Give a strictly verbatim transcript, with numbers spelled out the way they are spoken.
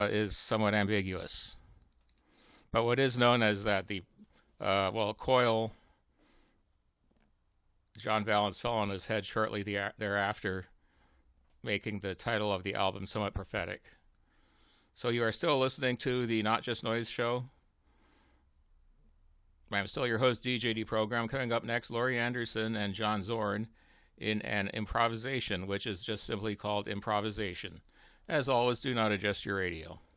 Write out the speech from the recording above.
is somewhat ambiguous. But what is known is that the, uh, well, Coil, John Valance fell on his head shortly the, thereafter, making the title of the album somewhat prophetic. So you are still listening to the Not Just Noise show. I'm still your host, D J D Program. Coming up next, Laurie Anderson and John Zorn in an improvisation, which is just simply called improvisation. As always, do not adjust your radio.